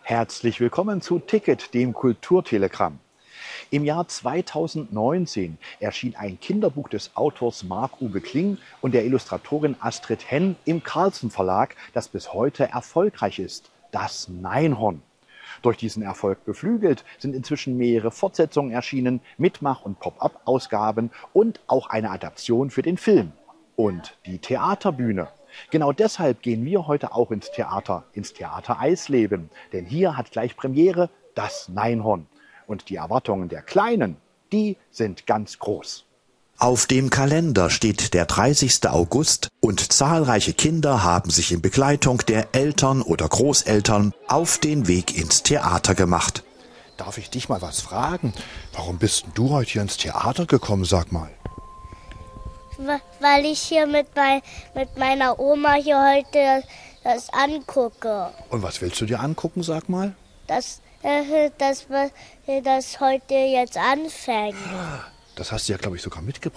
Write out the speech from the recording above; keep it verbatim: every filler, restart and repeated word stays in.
Herzlich willkommen zu Ticket, dem Kulturtelegramm. Im Jahr zweitausendneunzehn erschien ein Kinderbuch des Autors Marc-Uwe Kling und der Illustratorin Astrid Henn im Carlsen Verlag, das bis heute erfolgreich ist: Das Neinhorn. Durch diesen Erfolg beflügelt sind inzwischen mehrere Fortsetzungen erschienen, Mitmach- und Pop-up-Ausgaben und auch eine Adaption für den Film. Und die Theaterbühne. Genau deshalb gehen wir heute auch ins Theater, ins Theater Eisleben. Denn hier hat gleich Premiere Das Neinhorn. Und die Erwartungen der Kleinen, die sind ganz groß. Auf dem Kalender steht der dreißigste August und zahlreiche Kinder haben sich in Begleitung der Eltern oder Großeltern auf den Weg ins Theater gemacht. Darf ich dich mal was fragen? Warum bist denn du heute hier ins Theater gekommen, sag mal? Weil ich hier mit, mein, mit meiner Oma hier heute das angucke. Und was willst du dir angucken, sag mal? Das, äh, das, das heute jetzt anfängt. Das hast du ja, glaube ich, sogar mitgebracht.